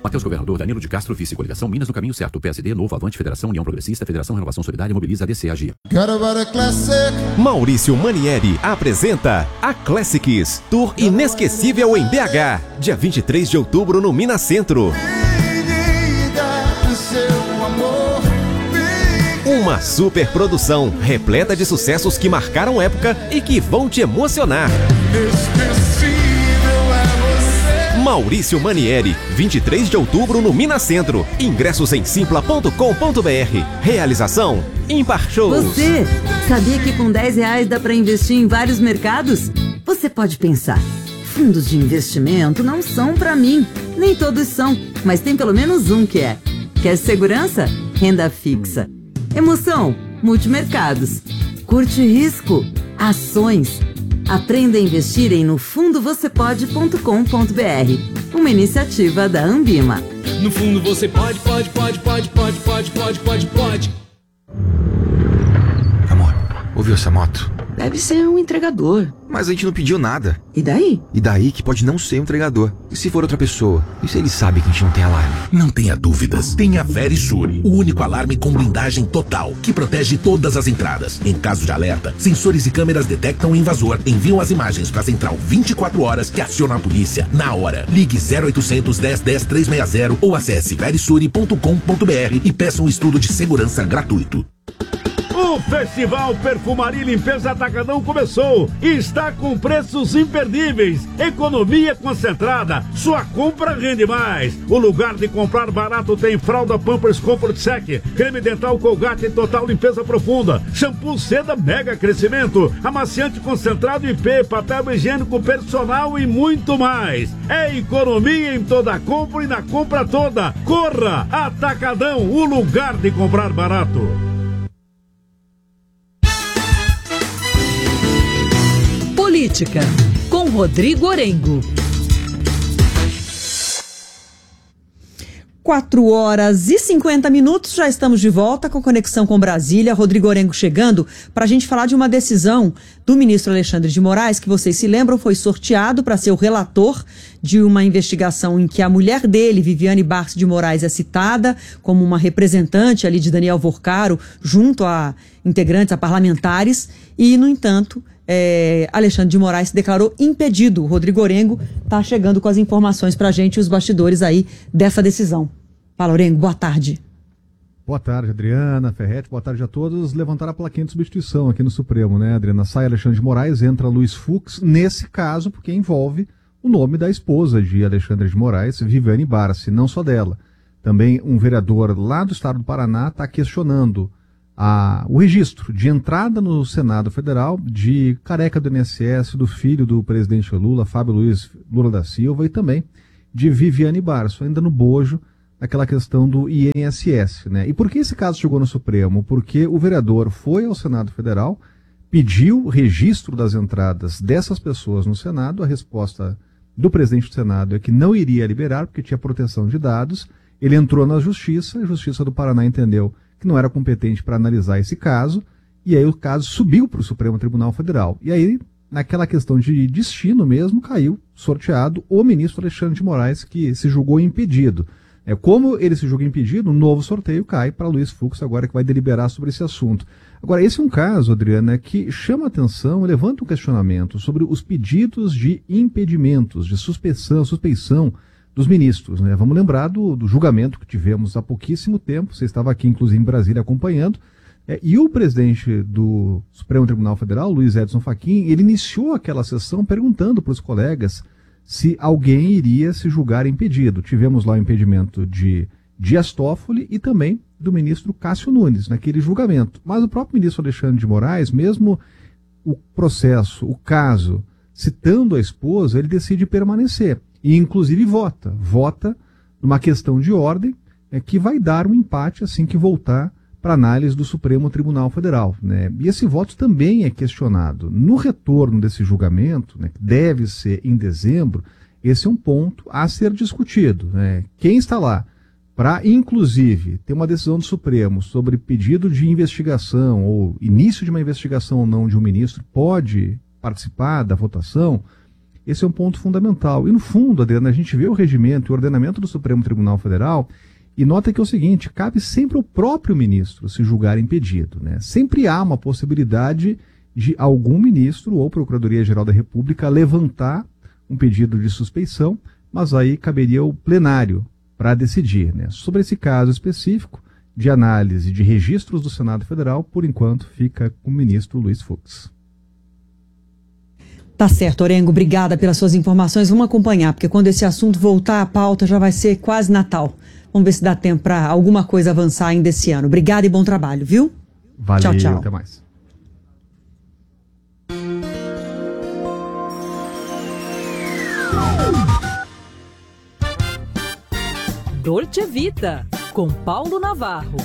Matheus Governador, Danilo de Castro, vice coligação, Minas no caminho certo, PSD, Novo, Avante, Federação, União Progressista, Federação Renovação Solidária, Mobiliza, DC, Agir. Maurício Manieri apresenta a Classics, Tour inesquecível em BH, dia 23 de outubro no Minas Centro. Uma super produção, repleta de sucessos que marcaram época e que vão te emocionar. Maurício Manieri, 23 de outubro no Minas Centro. Ingressos em simpla.com.br. Realização Impar Shows. Você sabia que com R$10 dá para investir em vários mercados? Você pode pensar, fundos de investimento não são para mim. Nem todos são, mas tem pelo menos um que é. Quer segurança? Renda fixa. Emoção? Multimercados. Curte risco? Ações. Aprenda a investir em nofundovocêpode.com.br. Uma iniciativa da Ambima. No fundo você pode. Amor, ouviu essa moto? Deve ser um entregador. Mas a gente não pediu nada. E daí? E daí que pode não ser um entregador. E se for outra pessoa? E se ele sabe que a gente não tem alarme? Não tenha dúvidas. Tem a Verisure, o único alarme com blindagem total, que protege todas as entradas. Em caso de alerta, sensores e câmeras detectam o invasor, enviam as imagens para a central 24 horas que aciona a polícia na hora. Ligue 0800 10 10 360 ou acesse verisure.com.br e peça um estudo de segurança gratuito. O Festival Perfumaria e Limpeza Atacadão começou e está com preços imperdíveis. Economia concentrada, sua compra rende mais. O lugar de comprar barato tem fralda Pampers Comfort Sec, creme dental Colgate Total Limpeza Profunda, shampoo Seda Mega Crescimento, amaciante concentrado IP, papel higiênico personal e muito mais. É economia em toda compra e na compra toda. Corra! Atacadão, o lugar de comprar barato. Política, com Rodrigo Orengo. 4h50, já estamos de volta com Conexão com Brasília. Rodrigo Orengo chegando para a gente falar de uma decisão do ministro Alexandre de Moraes, que vocês se lembram, foi sorteado para ser o relator de uma investigação em que a mulher dele, Viviane Barce de Moraes, é citada como uma representante ali de Daniel Vorcaro, junto a integrantes, a parlamentares, e, no entanto, Alexandre de Moraes se declarou impedido. O Rodrigo Orengo está chegando com as informações para a gente, os bastidores aí dessa decisão. Fala, Orengo, boa tarde. Boa tarde, Adriana, Ferretti, boa tarde a todos. Levantaram a plaquinha de substituição aqui no Supremo, né, Adriana? Sai Alexandre de Moraes, entra Luiz Fux, nesse caso, porque envolve o nome da esposa de Alexandre de Moraes, Viviane Barce, não só dela. Também um vereador lá do estado do Paraná está questionando o registro de entrada no Senado Federal de careca do INSS, do filho do presidente Lula, Fábio Luiz Lula da Silva, e também de Viviane Barce, ainda no bojo daquela questão do INSS, né? E por que esse caso chegou no Supremo? Porque o vereador foi ao Senado Federal, pediu registro das entradas dessas pessoas no Senado, a resposta do presidente do Senado é que não iria liberar, porque tinha proteção de dados. Ele entrou na Justiça, a Justiça do Paraná entendeu que não era competente para analisar esse caso, e aí o caso subiu para o Supremo Tribunal Federal. E aí, naquela questão de destino mesmo, caiu sorteado o ministro Alexandre de Moraes, que se julgou impedido. Como ele se julga impedido, um novo sorteio cai para Luiz Fux, agora que vai deliberar sobre esse assunto. Agora, esse é um caso, Adriana, que chama atenção e levanta um questionamento sobre os pedidos de impedimentos, de suspeição dos ministros, né? Vamos lembrar do julgamento que tivemos há pouquíssimo tempo, você estava aqui inclusive em Brasília acompanhando, e o presidente do Supremo Tribunal Federal, Luiz Edson Fachin, ele iniciou aquela sessão perguntando para os colegas se alguém iria se julgar impedido. Tivemos lá o impedimento de Dias Toffoli e também do ministro Cássio Nunes naquele julgamento. Mas o próprio ministro Alexandre de Moraes, mesmo o processo, o caso, citando a esposa, ele decide permanecer. E, inclusive, vota numa questão de ordem que vai dar um empate assim que voltar para análise do Supremo Tribunal Federal, né? E esse voto também é questionado. No retorno desse julgamento, né, que deve ser em dezembro, esse é um ponto a ser discutido, né? Quem está lá para, inclusive, ter uma decisão do Supremo sobre pedido de investigação ou início de uma investigação ou não de um ministro pode participar da votação. Esse é um ponto fundamental. E no fundo, Adriana, a gente vê o regimento e o ordenamento do Supremo Tribunal Federal e nota que é o seguinte, cabe sempre ao próprio ministro se julgar impedido, né? Sempre há uma possibilidade de algum ministro ou Procuradoria-Geral da República levantar um pedido de suspeição, mas aí caberia o plenário para decidir, né? Sobre esse caso específico de análise de registros do Senado Federal, por enquanto fica com o ministro Luiz Fux. Tá certo, Orengo, obrigada pelas suas informações. Vamos acompanhar, porque quando esse assunto voltar à pauta já vai ser quase Natal. Vamos ver se dá tempo para alguma coisa avançar ainda esse ano. Obrigada e bom trabalho, viu? Valeu, tchau, tchau. Até mais. Dolce Vita, com Paulo Navarro.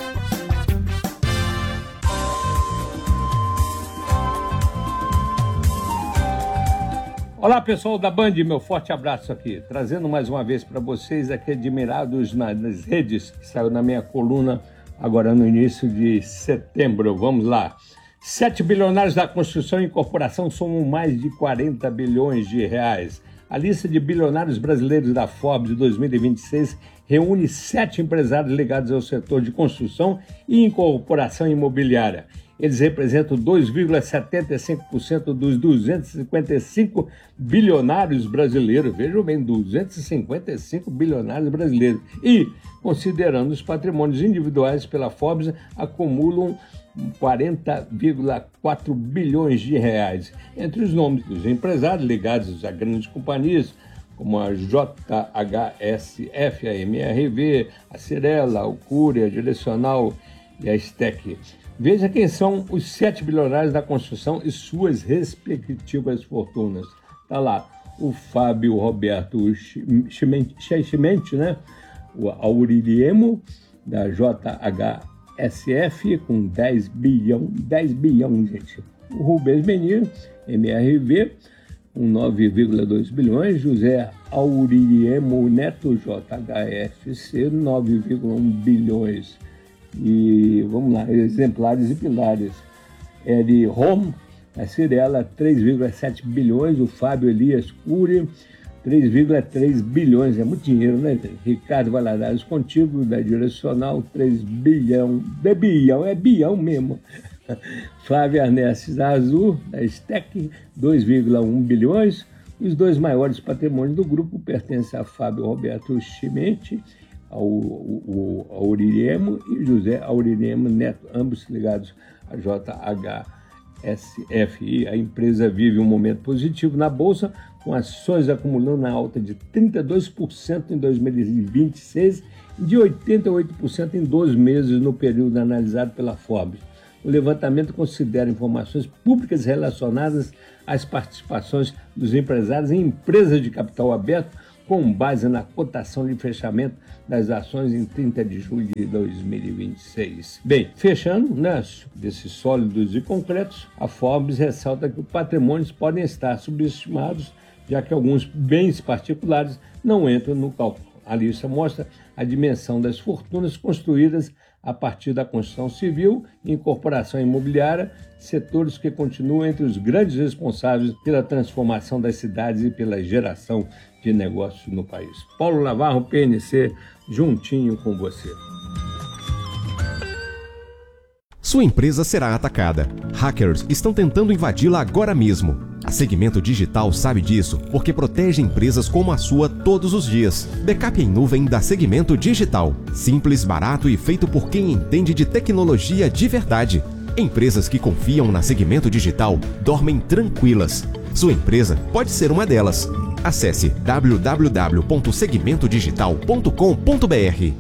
Olá, pessoal da Band, meu forte abraço aqui, trazendo mais uma vez para vocês aqui Admirados nas Redes, que saiu na minha coluna agora no início de setembro. Vamos lá. 7 bilionários da construção e incorporação somam mais de 40 bilhões de reais. A lista de bilionários brasileiros da Forbes de 2026 reúne 7 empresários ligados ao setor de construção e incorporação imobiliária. Eles representam 2,75% dos 255 bilionários brasileiros. Vejam bem, 255 bilionários brasileiros. E, considerando os patrimônios individuais pela Forbes, acumulam 40,4 bilhões de reais. Entre os nomes dos empresários ligados a grandes companhias, como a JHSF, a MRV, a Cirela, a Alcúria, a Direcional e a STEC. Veja quem são os 7 bilionários da construção e suas respectivas fortunas. Está lá o Fábio Roberto Chimenti, né? O Aureliemo, da JHSF, com 10 bilhão, gente. O Rubens Menino, MRV, com 9,2 bilhões. José Aureliemo Neto, JHSC, 9,1 bilhões. E vamos lá, exemplares e pilares. Eri Rom, a Cirela, 3,7 bilhões. O Fábio Elias Cury, 3,3 bilhões. É muito dinheiro, né? Ricardo Valadares Contigo, da Direcional, 3 bilhão. É bilhão mesmo. Flávio Ernesto Azul, da STEC, 2,1 bilhões. Os dois maiores patrimônios do grupo pertencem a Fábio Roberto Chimenti, ao Aureliemo e José Aureliemo Neto, ambos ligados à JHSF. A empresa vive um momento positivo na Bolsa, com ações acumulando na alta de 32% em 2026 e de 88% em 12 meses no período analisado pela Forbes. O levantamento considera informações públicas relacionadas às participações dos empresários em empresas de capital aberto, com base na cotação de fechamento das ações em 30 de julho de 2026. Bem, fechando, né, desses sólidos e concretos, a Forbes ressalta que os patrimônios podem estar subestimados, já que alguns bens particulares não entram no cálculo. A lista mostra a dimensão das fortunas construídas a partir da construção civil e incorporação imobiliária, setores que continuam entre os grandes responsáveis pela transformação das cidades e pela geração de negócios no país. Paulo Navarro, PNC, juntinho com você. Sua empresa será atacada. Hackers estão tentando invadi-la agora mesmo. A Segmento Digital sabe disso porque protege empresas como a sua todos os dias. Backup em nuvem da Segmento Digital. Simples, barato e feito por quem entende de tecnologia de verdade. Empresas que confiam na Segmento Digital dormem tranquilas. Sua empresa pode ser uma delas. Acesse www.segmentodigital.com.br.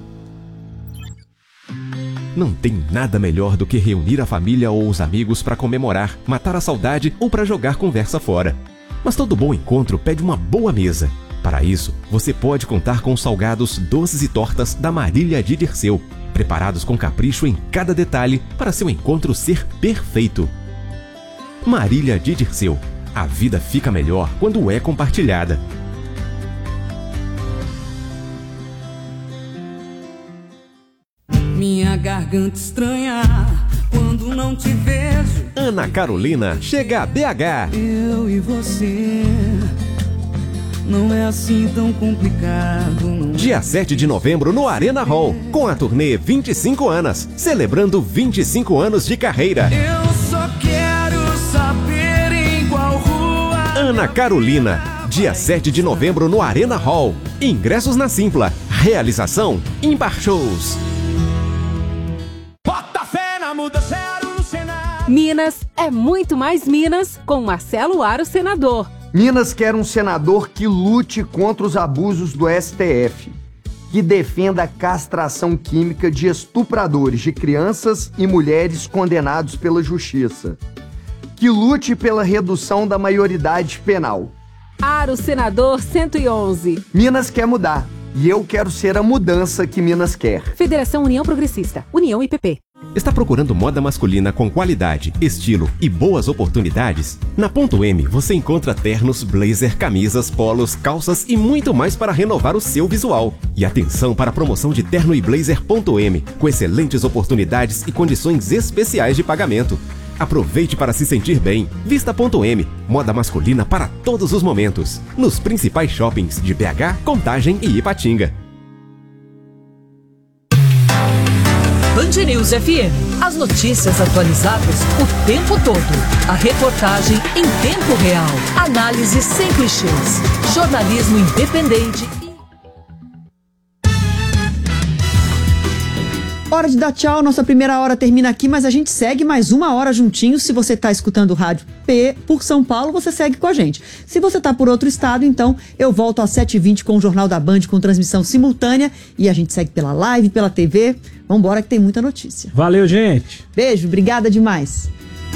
Não tem nada melhor do que reunir a família ou os amigos para comemorar, matar a saudade ou para jogar conversa fora. Mas todo bom encontro pede uma boa mesa. Para isso, você pode contar com os salgados, doces e tortas da Marília de Dirceu, preparados com capricho em cada detalhe para seu encontro ser perfeito. Marília de Dirceu. A vida fica melhor quando é compartilhada. Minha garganta estranha quando não te vejo. Ana Carolina chega a BH. Eu e você não é assim tão complicado. Dia 7 de novembro no Arena Hall, com a turnê 25 anos, celebrando 25 anos de carreira. Eu só quero saber em qual rua. Ana Carolina, dia 7 de novembro no Arena Hall. Ingressos na Simpla. Realização Ímpar Shows. Bota fé na mudança no Senado. Minas é muito mais Minas com Marcelo Aro, senador. Minas quer um senador que lute contra os abusos do STF, que defenda a castração química de estupradores de crianças e mulheres condenados pela justiça, que lute pela redução da maioridade penal. Aro, senador 111. Minas quer mudar, e eu quero ser a mudança que Minas quer. Federação União Progressista, União IPP. Está procurando moda masculina com qualidade, estilo e boas oportunidades? Na Ponto M você encontra ternos, blazer, camisas, polos, calças e muito mais para renovar o seu visual. E atenção para a promoção de terno e blazer Ponto M, com excelentes oportunidades e condições especiais de pagamento. Aproveite para se sentir bem. Vista Ponto M, moda masculina para todos os momentos. Nos principais shoppings de BH, Contagem e Ipatinga. Band News FM. As notícias atualizadas o tempo todo. A reportagem em tempo real. Análise sem clichês. Jornalismo independente. Hora de dar tchau, nossa primeira hora termina aqui, mas a gente segue mais uma hora juntinho. Se você está escutando o rádio por São Paulo, você segue com a gente. Se você está por outro estado, então eu volto às 7h20 com o Jornal da Band, com transmissão simultânea, e a gente segue pela live, pela TV. Vambora que tem muita notícia. Valeu, gente. Beijo, obrigada demais.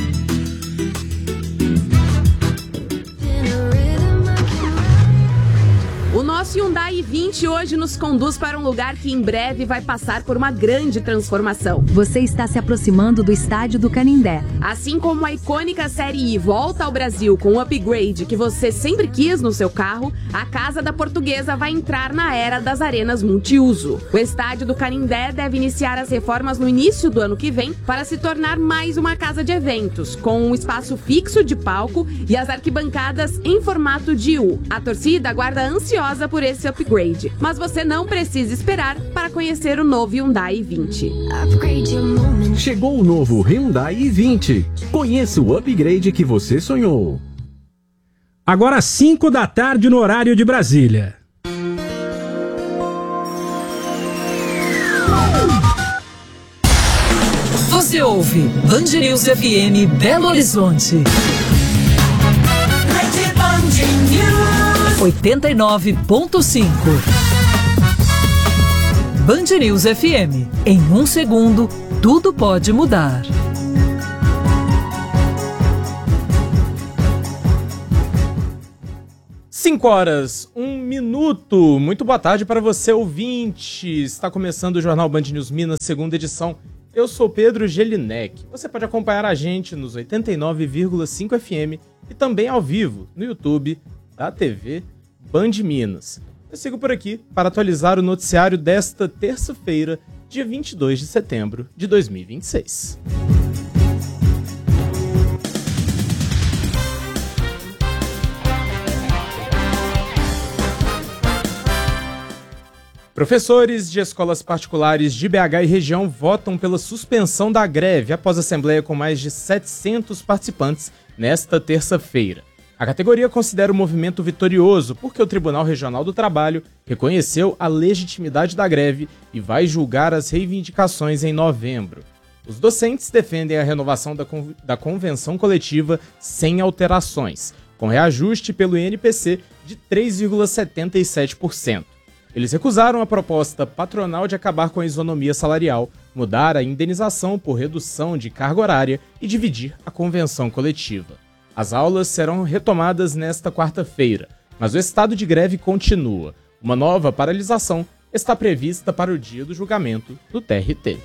O nosso Hyundai i20 hoje nos conduz para um lugar que em breve vai passar por uma grande transformação. Você está se aproximando do estádio do Canindé. Assim como a icônica Série I volta ao Brasil com o upgrade que você sempre quis no seu carro, a Casa da Portuguesa vai entrar na era das arenas multiuso. O estádio do Canindé deve iniciar as reformas no início do ano que vem para se tornar mais uma casa de eventos, com um espaço fixo de palco e as arquibancadas em formato de U. A torcida aguarda ansiosa por esse upgrade, mas você não precisa esperar para conhecer o novo Hyundai i20. Chegou o novo Hyundai i20. Conheça o upgrade que você sonhou. Agora 5 da tarde no horário de Brasília. Você ouve Band News FM Belo Horizonte. 89.5. Band News FM. Em um segundo, tudo pode mudar. 5h01. Muito boa tarde para você, ouvinte. Está começando o Jornal Band News Minas, segunda edição. Eu sou Pedro Gelinek. Você pode acompanhar a gente nos 89,5 FM e também ao vivo no YouTube da TV Band Minas. Eu sigo por aqui para atualizar o noticiário desta terça-feira, dia 22 de setembro de 2026. Professores de escolas particulares de BH e região votam pela suspensão da greve após a assembleia com mais de 700 participantes nesta terça-feira. A categoria considera o movimento vitorioso porque o Tribunal Regional do Trabalho reconheceu a legitimidade da greve e vai julgar as reivindicações em novembro. Os docentes defendem a renovação da convenção coletiva sem alterações, com reajuste pelo INPC de 3,77%. Eles recusaram a proposta patronal de acabar com a isonomia salarial, mudar a indenização por redução de carga horária e dividir a convenção coletiva. As aulas serão retomadas nesta quarta-feira, mas o estado de greve continua. Uma nova paralisação está prevista para o dia do julgamento do TRT.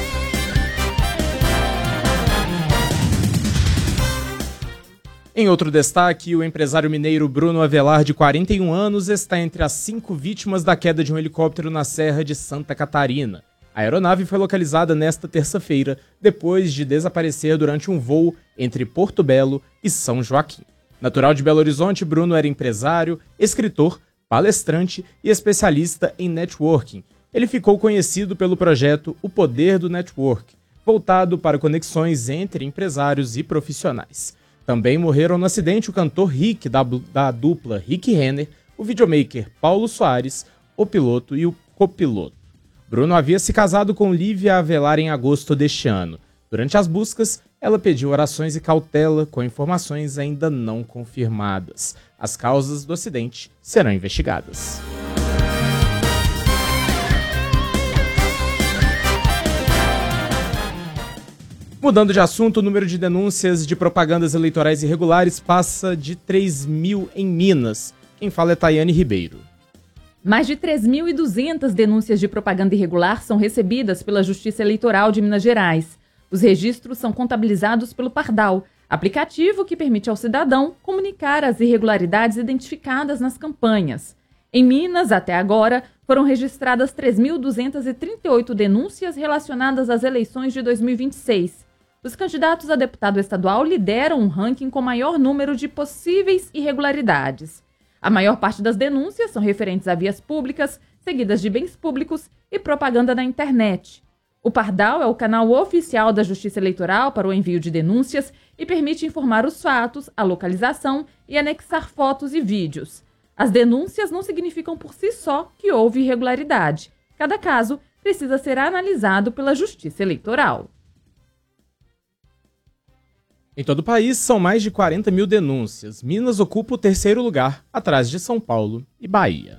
Em outro destaque, o empresário mineiro Bruno Avelar, de 41 anos, está entre as 5 vítimas da queda de um helicóptero na Serra de Santa Catarina. A aeronave foi localizada nesta terça-feira, depois de desaparecer durante um voo entre Porto Belo e São Joaquim. Natural de Belo Horizonte, Bruno era empresário, escritor, palestrante e especialista em networking. Ele ficou conhecido pelo projeto O Poder do Network, voltado para conexões entre empresários e profissionais. Também morreram no acidente o cantor Rick, da dupla Rick Renner, o videomaker Paulo Soares, o piloto e o copiloto. Bruno havia se casado com Lívia Avelar em agosto deste ano. Durante as buscas, ela pediu orações e cautela, com informações ainda não confirmadas. As causas do acidente serão investigadas. Mudando de assunto, o número de denúncias de propagandas eleitorais irregulares passa de 3.000 em Minas. Quem fala é Tayane Ribeiro. Mais de 3.200 denúncias de propaganda irregular são recebidas pela Justiça Eleitoral de Minas Gerais. Os registros são contabilizados pelo Pardal, aplicativo que permite ao cidadão comunicar as irregularidades identificadas nas campanhas. Em Minas, até agora, foram registradas 3.238 denúncias relacionadas às eleições de 2026. Os candidatos a deputado estadual lideram um ranking com maior número de possíveis irregularidades. A maior parte das denúncias são referentes a vias públicas, seguidas de bens públicos e propaganda na internet. O Pardal é o canal oficial da Justiça Eleitoral para o envio de denúncias e permite informar os fatos, a localização e anexar fotos e vídeos. As denúncias não significam por si só que houve irregularidade. Cada caso precisa ser analisado pela Justiça Eleitoral. Em todo o país, são mais de 40.000 denúncias. Minas ocupa o terceiro lugar, atrás de São Paulo e Bahia.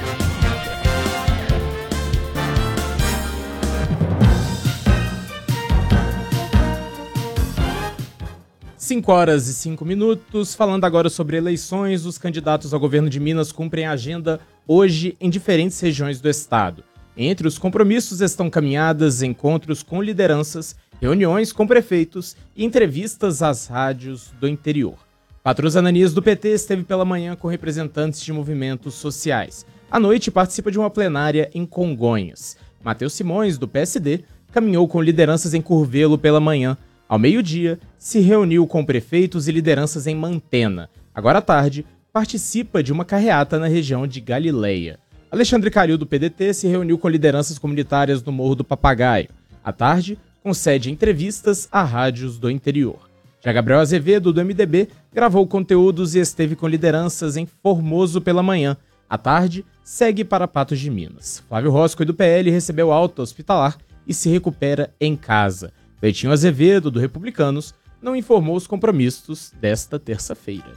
Cinco horas e 5 minutos. Falando agora sobre eleições, os candidatos ao governo de Minas cumprem a agenda hoje em diferentes regiões do estado. Entre os compromissos estão caminhadas, encontros com lideranças, reuniões com prefeitos e entrevistas às rádios do interior. Patrus Ananias, do PT, esteve pela manhã com representantes de movimentos sociais. À noite, participa de uma plenária em Congonhas. Matheus Simões, do PSD, caminhou com lideranças em Curvelo pela manhã. Ao meio-dia, se reuniu com prefeitos e lideranças em Mantena. Agora à tarde, participa de uma carreata na região de Galileia. Alexandre Calil, do PDT, se reuniu com lideranças comunitárias no Morro do Papagaio. À tarde, concede entrevistas a rádios do interior. Já Gabriel Azevedo, do MDB, gravou conteúdos e esteve com lideranças em Formoso pela manhã. À tarde, segue para Patos de Minas. Flávio Rosco, do PL, recebeu alta hospitalar e se recupera em casa. Leitinho Azevedo, do Republicanos, não informou os compromissos desta terça-feira.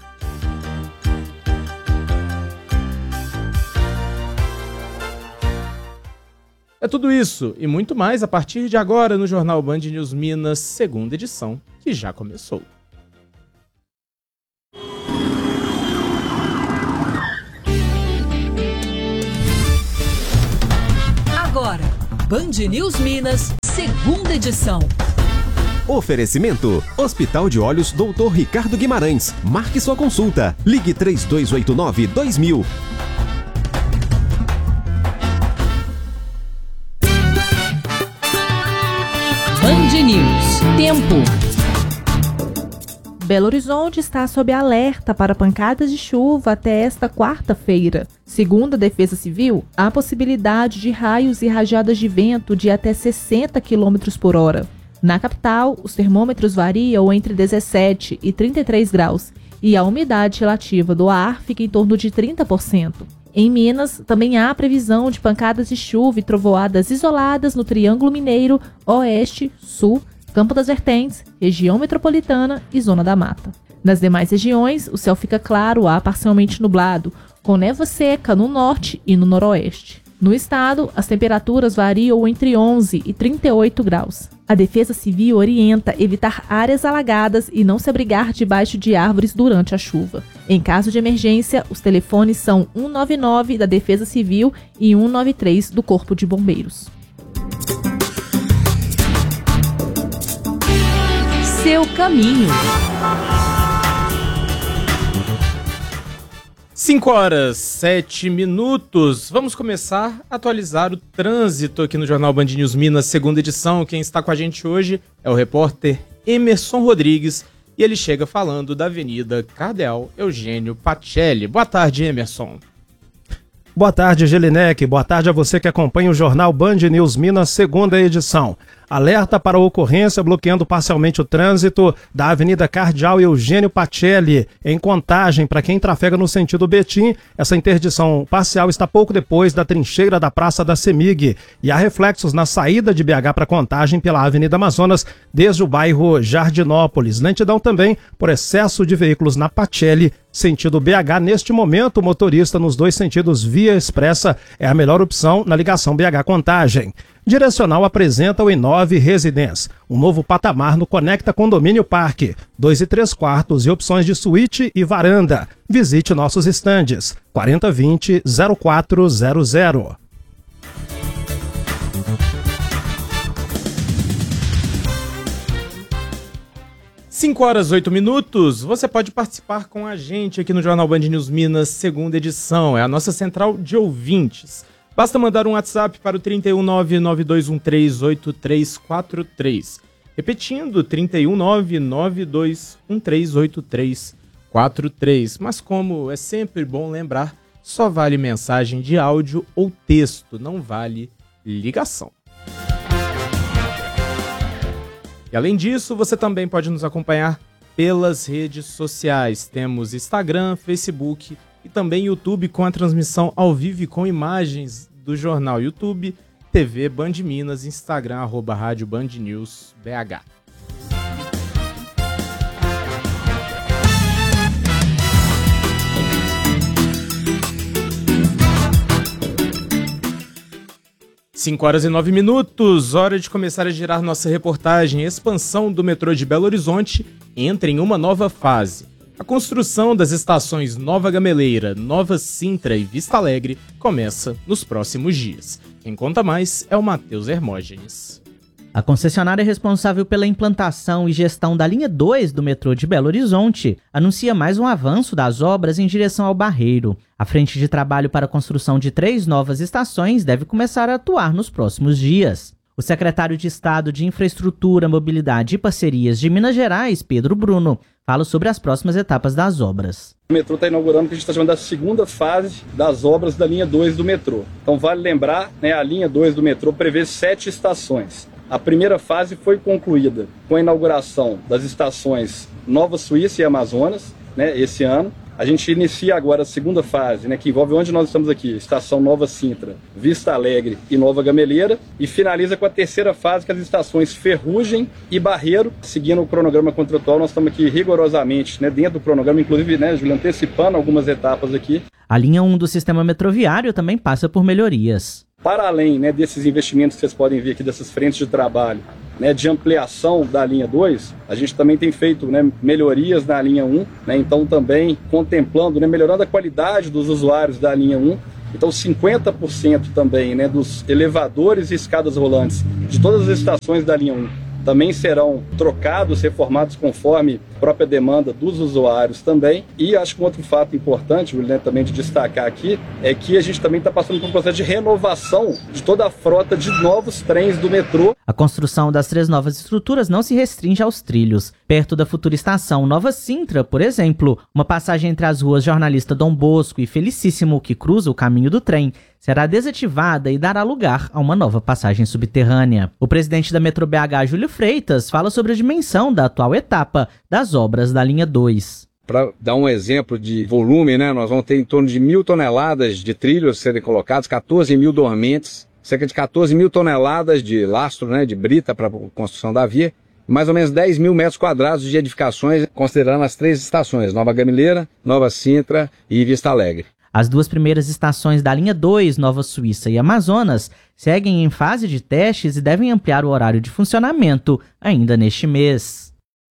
É tudo isso e muito mais a partir de agora no Jornal Band News Minas, segunda edição, que já começou. Agora, Band News Minas, segunda edição. Oferecimento: Hospital de Olhos Dr. Ricardo Guimarães. Marque sua consulta. Ligue 3289-2000. Band News. Tempo. Belo Horizonte está sob alerta para pancadas de chuva até esta quarta-feira. Segundo a Defesa Civil, há possibilidade de raios e rajadas de vento de até 60 km por hora. Na capital, os termômetros variam entre 17 e 33 graus e a umidade relativa do ar fica em torno de 30%. Em Minas, também há previsão de pancadas de chuva e trovoadas isoladas no Triângulo Mineiro, Oeste, Sul, Campo das Vertentes, região metropolitana e Zona da Mata. Nas demais regiões, o céu fica claro a parcialmente nublado, com névoa seca no norte e no noroeste. No estado, as temperaturas variam entre 11 e 38 graus. A Defesa Civil orienta evitar áreas alagadas e não se abrigar debaixo de árvores durante a chuva. Em caso de emergência, os telefones são 199 da Defesa Civil e 193 do Corpo de Bombeiros. Seu caminho. 5 horas, 7 minutos. Vamos começar a atualizar o trânsito aqui no Jornal Band News Minas, segunda edição. Quem está com a gente hoje é o repórter Emerson Rodrigues. e ele chega falando da Avenida Cardeal Eugênio Pacelli. Boa tarde, Emerson. Boa tarde, Gelinek. Boa tarde a você que acompanha o jornal Band News Minas, segunda edição. Alerta para a ocorrência bloqueando parcialmente o trânsito da Avenida Cardeal Eugênio Pacelli, em Contagem, para quem trafega no sentido Betim. Essa interdição parcial está pouco depois da trincheira da Praça da CEMIG e há reflexos na saída de BH para Contagem pela Avenida Amazonas, desde o bairro Jardinópolis. Lentidão também por excesso de veículos na Pacelli, sentido BH. Neste momento, o motorista nos dois sentidos via expressa é a melhor opção na ligação BH-Contagem. Direcional apresenta o I9 Residence, um novo patamar no Conecta Condomínio Parque, 2 e 3 quartos e opções de suíte e varanda. Visite nossos estandes, 4020-0400. 5h08. Você pode participar com a gente aqui no Jornal Band News Minas, segunda edição. É a nossa central de ouvintes. Basta mandar um WhatsApp para o 31992138343. Repetindo, 31992138343. Mas como é sempre bom lembrar, só vale mensagem de áudio ou texto, não vale ligação. E além disso, você também pode nos acompanhar pelas redes sociais. Temos Instagram, Facebook e também YouTube com a transmissão ao vivo e com imagens do jornal. YouTube, TV Band Minas, Instagram, @Rádio Band News BH. Cinco horas e 9 minutos, hora de começar a girar nossa reportagem. Expansão do metrô de Belo Horizonte entra em uma nova fase. A construção das estações Nova Gameleira, Nova Sintra e Vista Alegre começa nos próximos dias. Quem conta mais é o Matheus Hermógenes. A concessionária responsável pela implantação e gestão da linha 2 do metrô de Belo Horizonte anuncia mais um avanço das obras em direção ao Barreiro. A frente de trabalho para a construção de 3 novas estações deve começar a atuar nos próximos dias. O secretário de Estado de Infraestrutura, Mobilidade e Parcerias de Minas Gerais, Pedro Bruno, fala sobre as próximas etapas das obras. O metrô está inaugurando o que a gente está chamando da segunda fase das obras da linha 2 do metrô. Então vale lembrar, a linha 2 do metrô prevê 7 estações. A primeira fase foi concluída com a inauguração das estações Nova Suíça e Amazonas, esse ano. A gente inicia agora a segunda fase, que envolve onde nós estamos aqui, estação Nova Sintra, Vista Alegre e Nova Gameleira, e finaliza com a terceira fase, que é as estações Ferrugem e Barreiro. Seguindo o cronograma contratual, nós estamos aqui rigorosamente, dentro do cronograma, inclusive, Júlio, antecipando algumas etapas aqui. A linha 1 do sistema metroviário também passa por melhorias. Para além desses investimentos que vocês podem ver aqui, dessas frentes de trabalho, de ampliação da linha 2, a gente também tem feito melhorias na linha 1, então também contemplando, melhorando a qualidade dos usuários da linha 1. Então 50% também dos elevadores e escadas rolantes de todas as estações da linha 1 também serão trocados, reformados conforme a própria demanda dos usuários também. E acho que um outro fato importante, também de destacar aqui, é que a gente também está passando por um processo de renovação de toda a frota de novos trens do metrô. A construção das 3 novas estruturas não se restringe aos trilhos. Perto da futura estação Nova Sintra, por exemplo, uma passagem entre as ruas Jornalista Dom Bosco e Felicíssimo, que cruza o caminho do trem, será desativada e dará lugar a uma nova passagem subterrânea. O presidente da Metrô BH, Júlio Freitas, fala sobre a dimensão da atual etapa das obras da linha 2. Para dar um exemplo de volume, nós vamos ter em torno de 1.000 toneladas de trilhos serem colocados, 14 mil dormentes, cerca de 14 mil toneladas de lastro, de brita para a construção da via, mais ou menos 10 mil metros quadrados de edificações, considerando as 3 estações, Nova Gameleira, Nova Sintra e Vista Alegre. As 2 primeiras estações da linha 2, Nova Suíça e Amazonas, seguem em fase de testes e devem ampliar o horário de funcionamento ainda neste mês.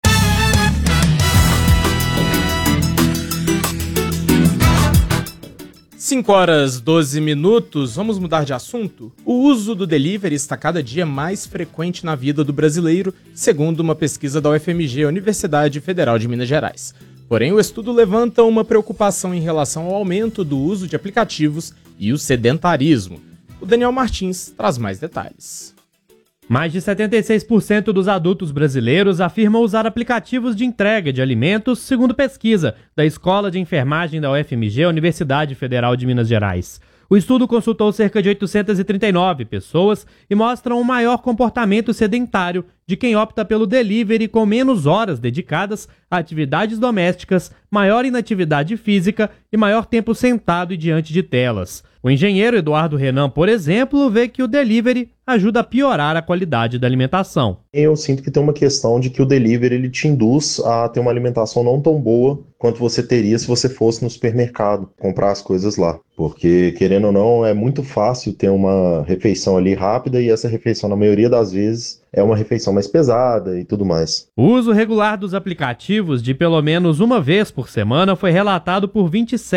5h12. Vamos mudar de assunto? O uso do delivery está cada dia mais frequente na vida do brasileiro, segundo uma pesquisa da UFMG, Universidade Federal de Minas Gerais. Porém, o estudo levanta uma preocupação em relação ao aumento do uso de aplicativos e o sedentarismo. O Daniel Martins traz mais detalhes. Mais de 76% dos adultos brasileiros afirmam usar aplicativos de entrega de alimentos, segundo pesquisa da Escola de Enfermagem da UFMG, Universidade Federal de Minas Gerais. O estudo consultou cerca de 839 pessoas e mostra um maior comportamento sedentário de quem opta pelo delivery, com menos horas dedicadas a atividades domésticas, maior inatividade física e maior tempo sentado e diante de telas. O engenheiro Eduardo Renan, por exemplo, vê que o delivery ajuda a piorar a qualidade da alimentação. Eu sinto que tem uma questão de que o delivery ele te induz a ter uma alimentação não tão boa quanto você teria se você fosse no supermercado comprar as coisas lá. Porque, querendo ou não, é muito fácil ter uma refeição ali rápida e essa refeição, na maioria das vezes, é uma refeição mais pesada e tudo mais. O uso regular dos aplicativos de pelo menos uma vez por semana foi relatado por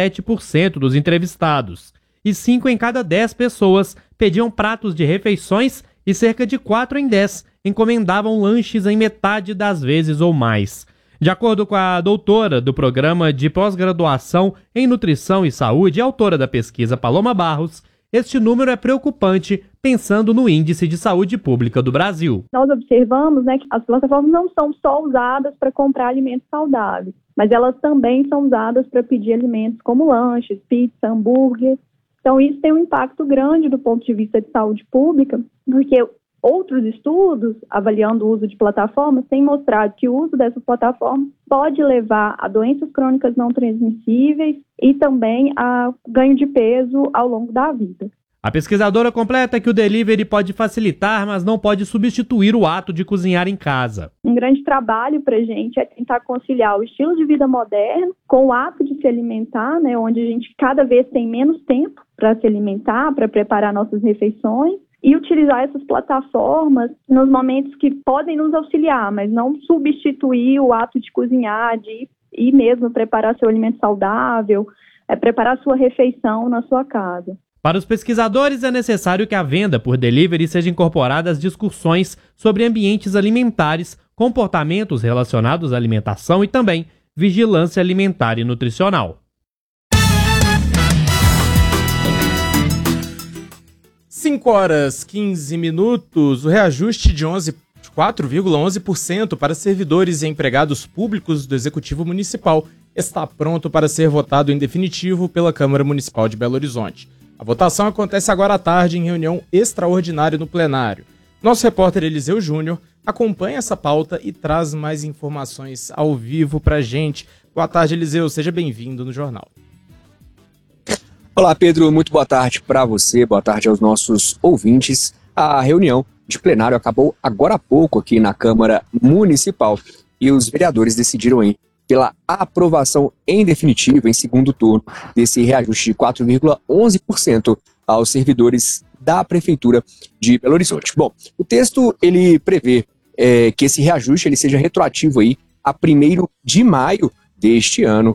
27% dos entrevistados. E 5 em cada 10 pessoas pediam pratos de refeições e cerca de 4 em 10 encomendavam lanches em metade das vezes ou mais. De acordo com a doutora do Programa de Pós-Graduação em Nutrição e Saúde e autora da pesquisa Paloma Barros, este número é preocupante pensando no Índice de Saúde Pública do Brasil. Nós observamos, que as plataformas não são só usadas para comprar alimentos saudáveis, mas elas também são usadas para pedir alimentos como lanches, pizza, hambúrguer. Então, isso tem um impacto grande do ponto de vista de saúde pública, porque outros estudos, avaliando o uso de plataformas, têm mostrado que o uso dessas plataformas pode levar a doenças crônicas não transmissíveis e também a ganho de peso ao longo da vida. A pesquisadora completa que o delivery pode facilitar, mas não pode substituir o ato de cozinhar em casa. Um grande trabalho para a gente é tentar conciliar o estilo de vida moderno com o ato de se alimentar, onde a gente cada vez tem menos tempo para se alimentar, para preparar nossas refeições, e utilizar essas plataformas nos momentos que podem nos auxiliar, mas não substituir o ato de cozinhar, de ir mesmo preparar seu alimento saudável, preparar sua refeição na sua casa. Para os pesquisadores, é necessário que a venda por delivery seja incorporada às discussões sobre ambientes alimentares, comportamentos relacionados à alimentação e também vigilância alimentar e nutricional. 5h15, o reajuste de 4,11% para servidores e empregados públicos do Executivo Municipal está pronto para ser votado em definitivo pela Câmara Municipal de Belo Horizonte. A votação acontece agora à tarde em reunião extraordinária no plenário. Nosso repórter Eliseu Júnior acompanha essa pauta e traz mais informações ao vivo pra gente. Boa tarde, Eliseu. Seja bem-vindo no Jornal. Olá, Pedro. Muito boa tarde para você. Boa tarde aos nossos ouvintes. A reunião de plenário acabou agora há pouco aqui na Câmara Municipal e os vereadores decidiram pela aprovação em definitivo, em segundo turno, desse reajuste de 4,11% aos servidores da Prefeitura de Belo Horizonte. Bom, o texto ele prevê que esse reajuste ele seja retroativo a 1º de maio deste ano.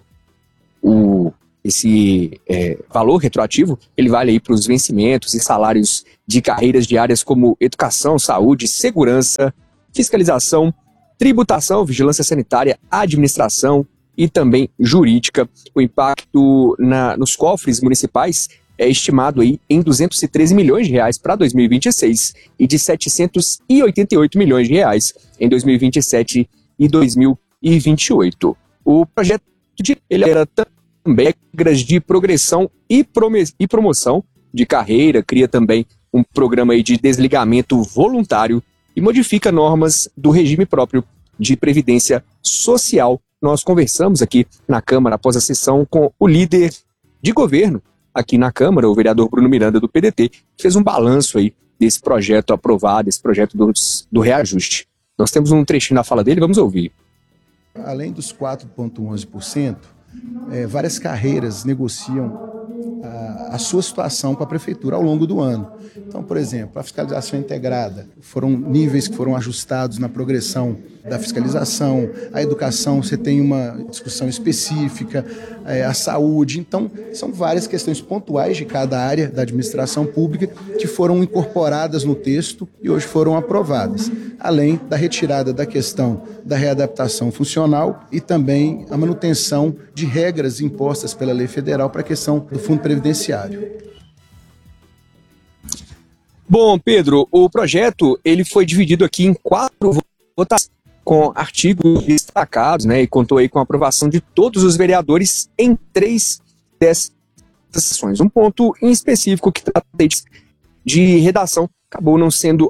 Esse valor retroativo ele vale para os vencimentos e salários de carreiras de áreas como educação, saúde, segurança, fiscalização, tributação, vigilância sanitária, administração e também jurídica. O impacto nos cofres municipais é estimado em 213 milhões de reais para 2026 e de 788 milhões de reais em 2027 e 2028. O projeto ele era também regras de progressão e promoção de carreira, cria também um programa de desligamento voluntário e modifica normas do regime próprio de previdência social. Nós conversamos aqui na Câmara após a sessão com o líder de governo aqui na Câmara, o vereador Bruno Miranda do PDT, que fez um balanço desse projeto aprovado, esse projeto do reajuste. Nós temos um trechinho da fala dele, vamos ouvir. Além dos 4,11%, várias carreiras negociam a sua situação com a Prefeitura ao longo do ano. Então, por exemplo, a fiscalização integrada, foram níveis que foram ajustados na progressão da fiscalização, a educação, você tem uma discussão específica, a saúde. Então, são várias questões pontuais de cada área da administração pública que foram incorporadas no texto e hoje foram aprovadas, além da retirada da questão da readaptação funcional e também a manutenção de regras impostas pela lei federal para a questão do fundo previdenciário. Bom, Pedro, o projeto ele foi dividido aqui em 4 votações com artigos destacados, né, e contou aí com a aprovação de todos os vereadores em 3 dessas sessões. Um ponto em específico que trata de redação acabou não sendo.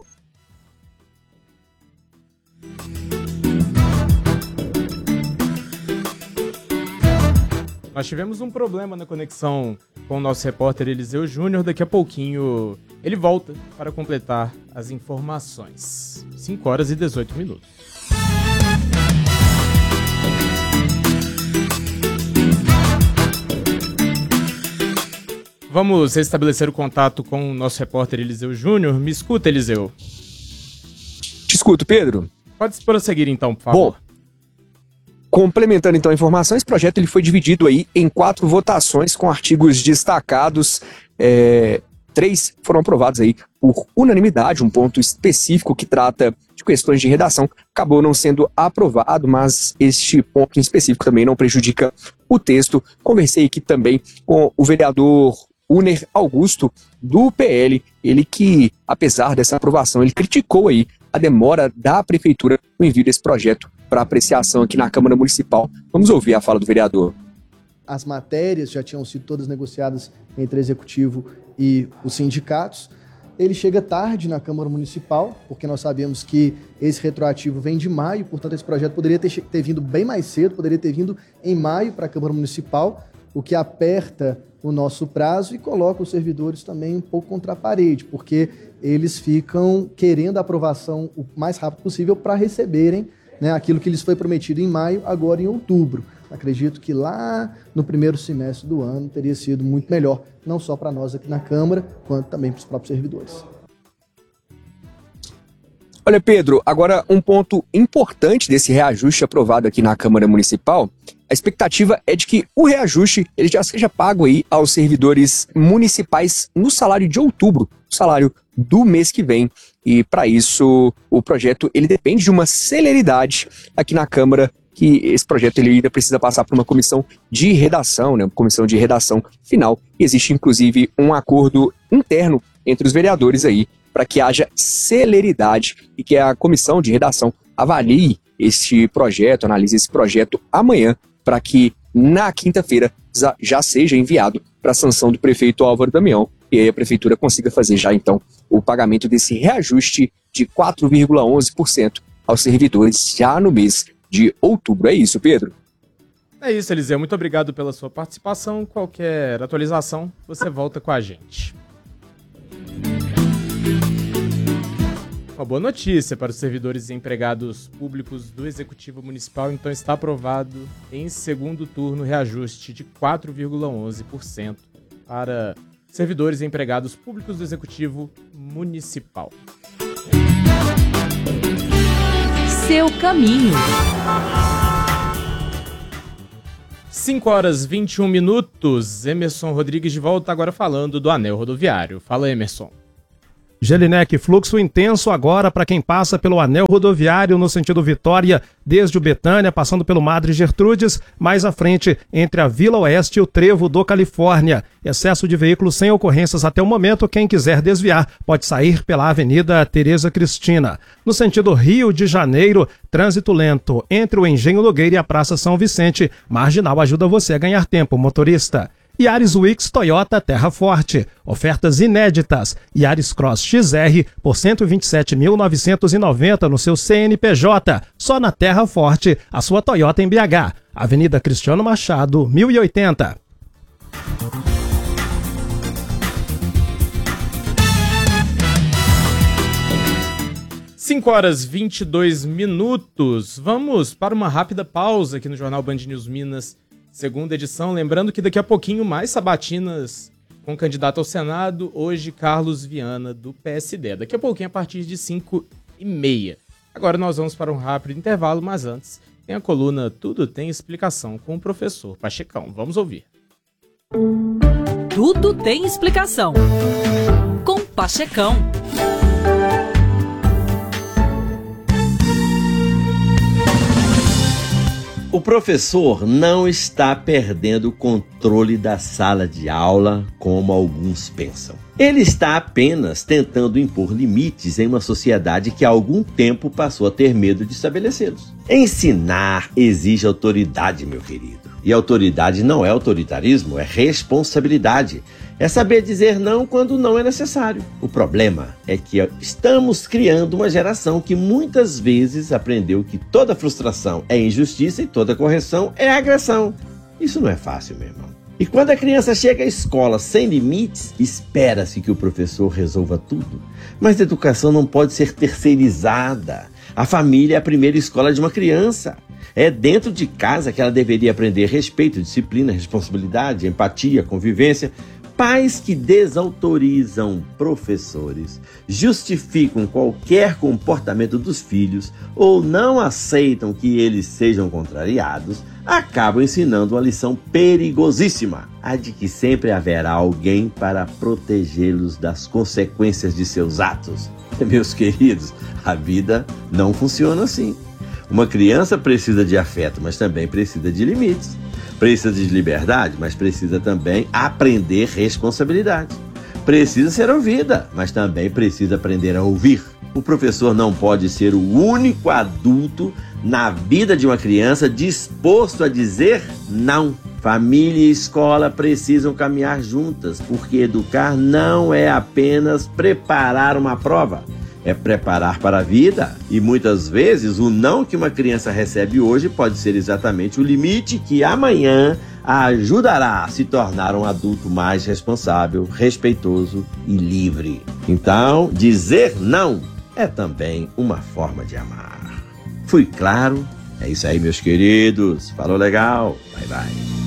Nós tivemos um problema na conexão com o nosso repórter Eliseu Júnior. Daqui a pouquinho ele volta para completar as informações. 5h18. Vamos restabelecer o contato com o nosso repórter Eliseu Júnior. Me escuta, Eliseu? Te escuto, Pedro. Pode prosseguir então, por favor. Bom, complementando então a informação, esse projeto ele foi dividido aí em 4 votações com artigos destacados. 3 foram aprovados aí por unanimidade. Um ponto específico que trata de questões de redação acabou não sendo aprovado, mas este ponto em específico também não prejudica o texto. Conversei aqui também com o vereador Uner Augusto, do PL, ele que, apesar dessa aprovação, ele criticou aí a demora da prefeitura no envio desse projeto para apreciação aqui na Câmara Municipal. Vamos ouvir a fala do vereador. As matérias já tinham sido todas negociadas entre o Executivo e os sindicatos. Ele chega tarde na Câmara Municipal, porque nós sabemos que esse retroativo vem de maio, portanto esse projeto poderia ter vindo bem mais cedo, poderia ter vindo em maio para a Câmara Municipal, o que aperta o nosso prazo e coloca os servidores também um pouco contra a parede, porque eles ficam querendo a aprovação o mais rápido possível para receberem, né, aquilo que lhes foi prometido em maio, agora em outubro. Acredito que lá no primeiro semestre do ano teria sido muito melhor, não só para nós aqui na Câmara, quanto também para os próprios servidores. Olha, Pedro, agora um ponto importante desse reajuste aprovado aqui na Câmara Municipal, a expectativa é de que o reajuste ele já seja pago aí aos servidores municipais no salário de outubro, o salário do mês que vem. E para isso o projeto ele depende de uma celeridade aqui na Câmara, que esse projeto ele ainda precisa passar por uma comissão de redação, né, uma comissão de redação final. E existe inclusive um acordo interno entre os vereadores aí para que haja celeridade e que a comissão de redação avalie este projeto, analise esse projeto amanhã, para que na quinta-feira já seja enviado para a sanção do prefeito Álvaro Damião e aí a prefeitura consiga fazer já então o pagamento desse reajuste de 4,11% aos servidores já no mês de outubro. É isso, Pedro? É isso, Eliseu. Muito obrigado pela sua participação. Qualquer atualização, você volta com a gente. Uma boa notícia para os servidores e empregados públicos do Executivo Municipal. Então está aprovado em segundo turno o reajuste de 4,11% para servidores e empregados públicos do Executivo Municipal. Seu caminho. 5h21. Emerson Rodrigues de volta agora falando do anel rodoviário. Fala, Emerson. Gelinec, fluxo intenso agora para quem passa pelo anel rodoviário no sentido Vitória, desde o Betânia, passando pelo Madre Gertrudes, mais à frente entre a Vila Oeste e o Trevo do Califórnia. Excesso de veículos sem ocorrências até o momento. Quem quiser desviar pode sair pela Avenida Tereza Cristina. No sentido Rio de Janeiro, trânsito lento entre o Engenho Nogueira e a Praça São Vicente. Marginal ajuda você a ganhar tempo, motorista. Yaris Wix Toyota Terra Forte. Ofertas inéditas. Yaris Cross XR por R$ 127.990 no seu CNPJ. Só na Terra Forte, a sua Toyota em BH. Avenida Cristiano Machado, 1080. Cinco horas 22 minutos. Vamos para uma rápida pausa aqui no Jornal Band News Minas, segunda edição. Lembrando que daqui a pouquinho mais sabatinas com o candidato ao Senado, hoje Carlos Viana, do PSD. Daqui a pouquinho, a partir de 5h30. Agora nós vamos para um rápido intervalo, mas antes tem a coluna Tudo Tem Explicação com o professor Pachecão. Vamos ouvir. Tudo tem explicação. Com Pachecão. O professor não está perdendo o controle controle da sala de aula, como alguns pensam. Ele está apenas tentando impor limites em uma sociedade que há algum tempo passou a ter medo de estabelecê-los. Ensinar exige autoridade, meu querido. E autoridade não é autoritarismo, é responsabilidade. É saber dizer não quando não é necessário. O problema é que estamos criando uma geração que muitas vezes aprendeu que toda frustração é injustiça e toda correção é agressão. Isso não é fácil, meu irmão. E quando a criança chega à escola sem limites, espera-se que o professor resolva tudo. Mas a educação não pode ser terceirizada. A família é a primeira escola de uma criança. É dentro de casa que ela deveria aprender respeito, disciplina, responsabilidade, empatia, convivência. Pais que desautorizam professores, justificam qualquer comportamento dos filhos ou não aceitam que eles sejam contrariados, acabam ensinando uma lição perigosíssima, a de que sempre haverá alguém para protegê-los das consequências de seus atos. Meus queridos, a vida não funciona assim. Uma criança precisa de afeto, mas também precisa de limites. Precisa de liberdade, mas precisa também aprender responsabilidade. Precisa ser ouvida, mas também precisa aprender a ouvir. O professor não pode ser o único adulto na vida de uma criança disposto a dizer não. Família e escola precisam caminhar juntas, porque educar não é apenas preparar uma prova. É preparar para a vida, e muitas vezes o não que uma criança recebe hoje pode ser exatamente o limite que amanhã a ajudará a se tornar um adulto mais responsável, respeitoso e livre. Então, dizer não é também uma forma de amar. Fui claro? É isso aí, meus queridos. Falou legal? Bye, bye.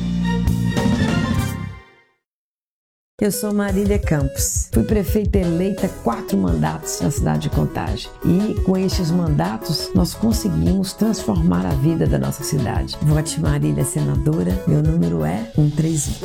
Eu sou Marília Campos, fui prefeita eleita 4 mandatos na cidade de Contagem e com estes mandatos nós conseguimos transformar a vida da nossa cidade. Vote Marília senadora, meu número é 131.